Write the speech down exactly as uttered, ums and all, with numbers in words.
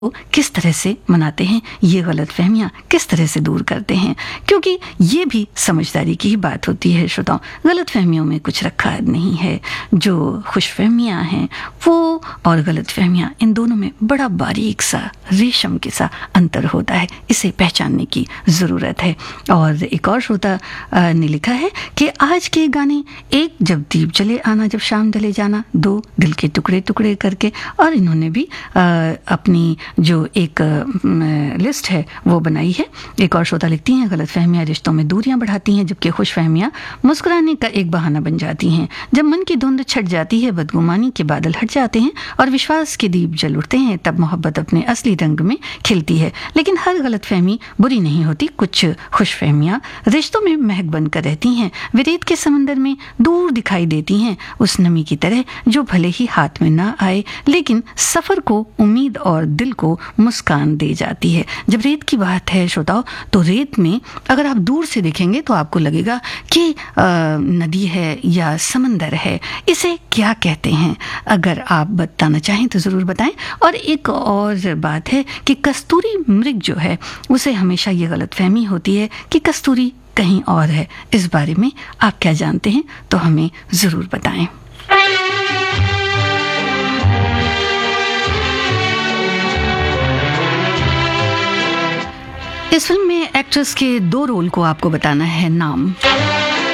को किस तरह से मनाते हैं, ये गलतफहमियां किस तरह से दूर करते हैं, क्योंकि ये भी समझदारी की ही बात होती है। श्रोताओं, गलतफहमियों में कुछ रखा नहीं है। जो खुशफहमियां हैं वो और गलतफहमियां, इन दोनों में बड़ा बारीक सा रेशम के सा अंतर होता है। इसे पहचानने की ज़रूरत है। और एक और श्रोता ने लिखा है कि आज के गाने, एक जब दीप जले आना जब शाम ढले जाना, दो दिल के टुकड़े टुकड़े करके, और इन्होंने भी आ, अपनी जो एक लिस्ट है वो बनाई है। एक और श्रोता लिखती हैं, गलतफहमियां रिश्तों में दूरियां बढ़ाती हैं, जबकि खुशफहमियां मुस्कुराने का एक बहाना बन जाती हैं। जब मन की धुंध छट जाती है, बदगुमानी के बादल हट जाते हैं और विश्वास के दीप जल उठते हैं, तब मोहब्बत अपने असली रंग में खिलती है। लेकिन हर गलतफहमी बुरी नहीं होती। कुछ खुशफहमियां रिश्तों में महक बनकर रहती हैं। वे रेत के समंदर में दूर दिखाई देती हैं, उस नमी की तरह जो भले ही हाथ में ना आए, लेकिन सफर को उम्मीद और दिल को मुस्कान दे जाती है। जब रेत की बात है श्रोताओ, तो रेत में अगर आप दूर से देखेंगे तो आपको लगेगा कि आ, नदी है या समंदर है। इसे क्या कहते हैं? अगर आप बताना चाहें तो ज़रूर बताएं। और एक और बात है कि कस्तूरी मृग जो है, उसे हमेशा ये गलतफहमी होती है कि कस्तूरी कहीं और है। इस बारे में आप क्या जानते हैं तो हमें ज़रूर बताएं। इस फिल्म में एक्ट्रेस के दो रोल को आपको बताना है नाम।